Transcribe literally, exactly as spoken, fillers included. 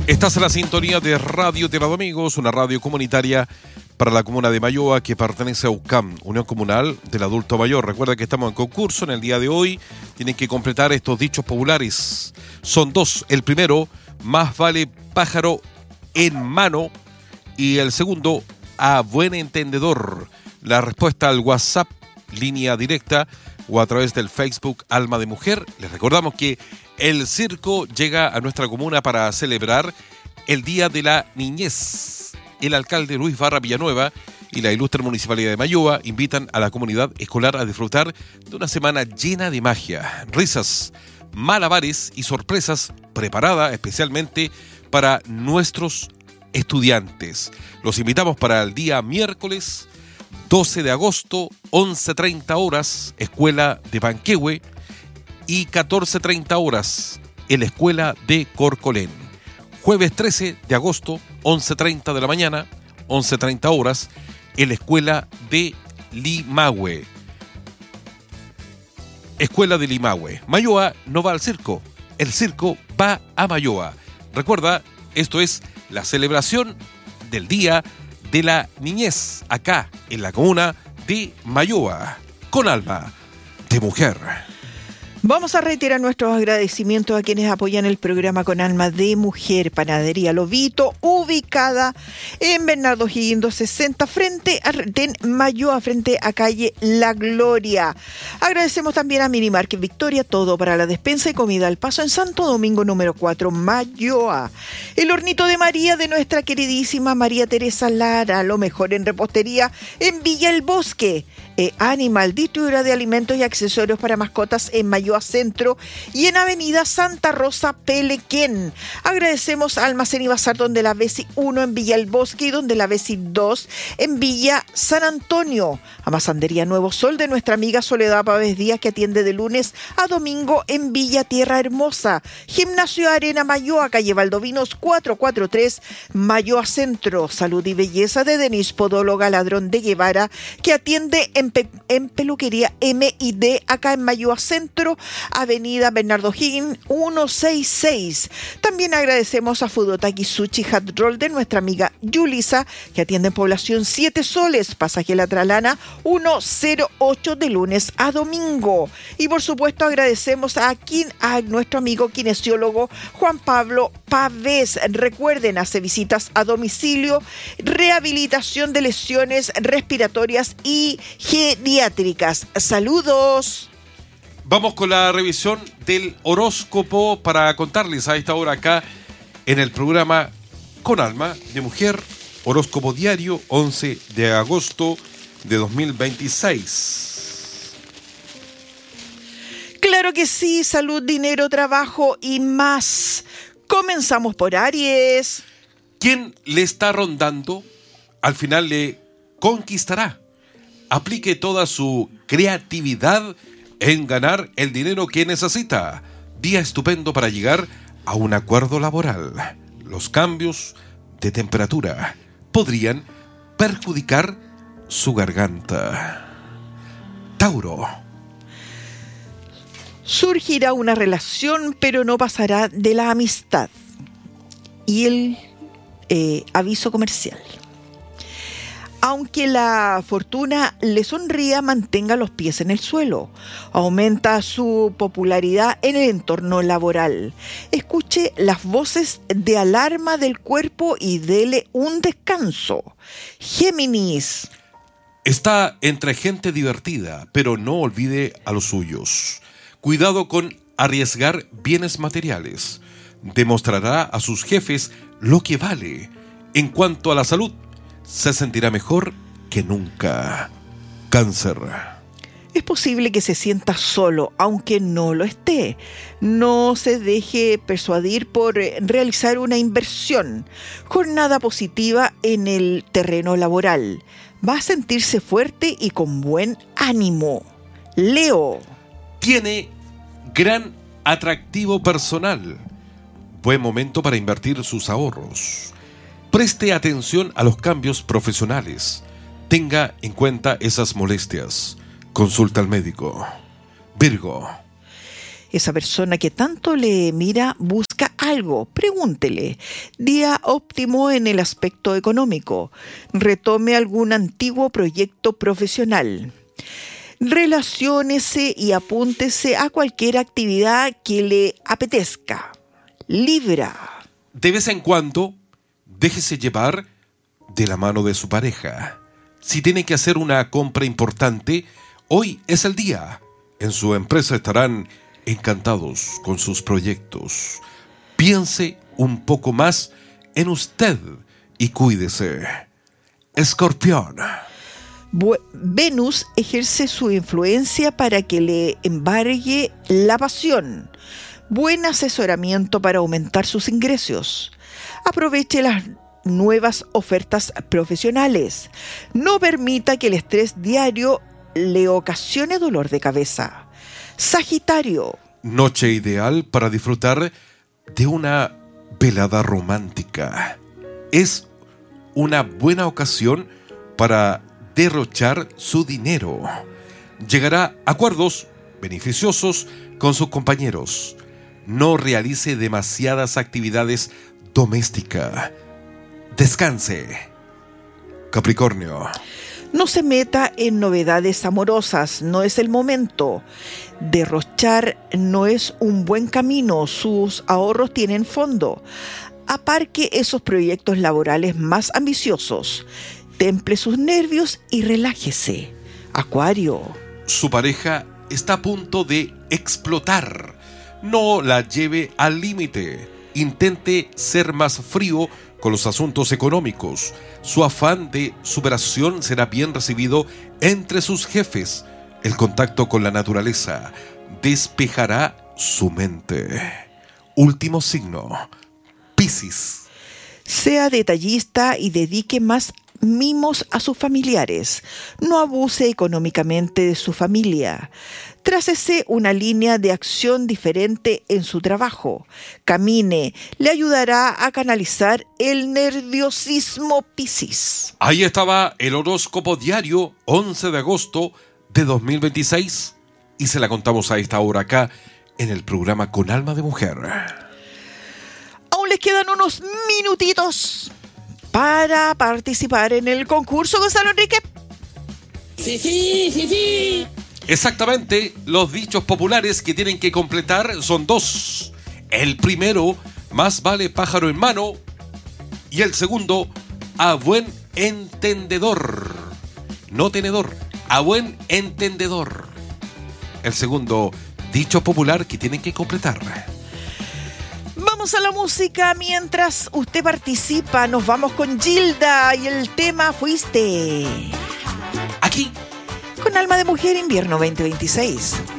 Estás en la sintonía de Radio Tierra de Amigos, una radio comunitaria para la comuna de Mayoa que pertenece a U C A M, Unión Comunal del Adulto Mayor. Recuerda que estamos en concurso en el día de hoy. Tienen que completar estos dichos populares. Son dos. El primero, más vale pájaro en mano. Y el segundo, a buen entendedor. La respuesta al WhatsApp, línea directa, o a través del Facebook Alma de Mujer. Les recordamos que el circo llega a nuestra comuna para celebrar el Día de la Niñez. El alcalde Luis Barra Villanueva y la ilustre Municipalidad de Mayoa invitan a la comunidad escolar a disfrutar de una semana llena de magia, risas, malabares y sorpresas preparada especialmente para nuestros estudiantes. Los invitamos para el día miércoles doce de agosto, once treinta horas, Escuela de Panquehue, y catorce treinta horas en la Escuela de Corcolén. Jueves trece de agosto, once treinta de la mañana, once treinta horas en la Escuela de Limahue. Escuela de Limahue. Mayoa no va al circo, el circo va a Mayoa. Recuerda, esto es la celebración del Día de la Niñez, acá en la comuna de Mayoa, con Alma de Mujer. Vamos a reiterar nuestros agradecimientos a quienes apoyan el programa con Alma de Mujer. Panadería Lobito, ubicada en Bernardo O'Higgins sesenta, frente a en Mayoa, frente a calle La Gloria. Agradecemos también a Mini Market Victoria, todo para la despensa y comida al paso en Santo Domingo número cuatro, Mayoa. El Hornito de María de nuestra queridísima María Teresa Lara, lo mejor en repostería en Villa El Bosque. Eh, Animal, distribuidora de alimentos y accesorios para mascotas en Mayoa Centro y en Avenida Santa Rosa Pelequén. Agradecemos a Almacén y Bazar donde la Besi uno en Villa El Bosque y donde la Besi dos en Villa San Antonio. A Masandería Nuevo Sol de nuestra amiga Soledad Pávez Díaz que atiende de lunes a domingo en Villa Tierra Hermosa. Gimnasio Arena Mayoa, calle Valdovinos cuatrocientos cuarenta y tres, Mayoa Centro. Salud y Belleza de Denise Podóloga Ladrón de Guevara que atiende en En, Pe- en Peluquería M y D, acá en Mayoa Centro, Avenida Bernardo O'Higgins ciento sesenta y seis. También agradecemos a Fudotaki Sushi Hot Roll de nuestra amiga Yulisa, que atiende en Población Siete Soles, Pasaje La Tralana ciento ocho de lunes a domingo. Y por supuesto agradecemos a, quien, a nuestro amigo kinesiólogo Juan Pablo Pavés. Recuerden, hace visitas a domicilio, rehabilitación de lesiones respiratorias y geriátricas. Saludos. Vamos con la revisión del horóscopo para contarles a esta hora acá en el programa Con Alma de Mujer, horóscopo diario once de agosto de dos mil veintiséis. Claro que sí, salud, dinero, trabajo y más. Comenzamos por Aries. ¿Quién le está rondando? Al final le conquistará. Aplique toda su creatividad en ganar el dinero que necesita. Día estupendo para llegar a un acuerdo laboral. Los cambios de temperatura podrían perjudicar su garganta. Tauro. Surgirá una relación, pero no pasará de la amistad. Y el eh, aviso comercial. Aunque la fortuna le sonría, mantenga los pies en el suelo. Aumenta su popularidad en el entorno laboral. Escuche las voces de alarma del cuerpo y dele un descanso. Géminis. Está entre gente divertida, pero no olvide a los suyos. Cuidado con arriesgar bienes materiales. Demostrará a sus jefes lo que vale. En cuanto a la salud, se sentirá mejor que nunca. Cáncer. Es posible que se sienta solo, aunque no lo esté. No se deje persuadir por realizar una inversión. Jornada positiva en el terreno laboral. Va a sentirse fuerte y con buen ánimo. Leo. Tiene gran atractivo personal. Buen momento para invertir sus ahorros. Preste atención a los cambios profesionales. Tenga en cuenta esas molestias. Consulta al médico. Virgo. Esa persona que tanto le mira busca apetezca algo, pregúntele. Día óptimo en el aspecto económico. Retome algún antiguo proyecto profesional. Relaciónese y apúntese a cualquier actividad que le apetezca. Libra. De vez en cuando, déjese llevar de la mano de su pareja. Si tiene que hacer una compra importante, hoy es el día. En su empresa estarán encantados con sus proyectos. Piense un poco más en usted y cuídese. Escorpión. Bu- Venus ejerce su influencia para que le embargue la pasión. Buen asesoramiento para aumentar sus ingresos. Aproveche las nuevas ofertas profesionales. No permita que el estrés diario le ocasione dolor de cabeza. Sagitario. Noche ideal para disfrutar de una velada romántica. Es una buena ocasión para derrochar su dinero. Llegará a acuerdos beneficiosos con sus compañeros. No realice demasiadas actividades domésticas. Descanse. Capricornio. No se meta en novedades amorosas, no es el momento. Derrochar no es un buen camino, sus ahorros tienen fondo. Aparque esos proyectos laborales más ambiciosos. Temple sus nervios y relájese. Acuario. Su pareja está a punto de explotar. No la lleve al límite. Intente ser más frío con los asuntos económicos. Su afán de superación será bien recibido entre sus jefes. El contacto con la naturaleza despejará su mente. Último signo, Piscis. Sea detallista y dedique más mimos a sus familiares. No abuse económicamente de su familia. Trácese una línea de acción diferente en su trabajo. Camine, le ayudará a canalizar el nerviosismo Piscis. Ahí estaba el horóscopo diario once de agosto de dos mil veintiséis y se la contamos a esta hora acá en el programa Con Alma de Mujer. Aún les quedan unos minutitos para participar en el concurso, Gonzalo Enrique. Sí, sí, sí, sí. Exactamente, los dichos populares que tienen que completar son dos. El primero, más vale pájaro en mano, y el segundo, a buen entendedor. No tenedor, a buen entendedor. El segundo dicho popular que tienen que completar. Vamos a la música mientras usted participa. Nos vamos con Gilda y el tema Fuiste. Aquí Con Alma de Mujer, invierno veinte veintiséis.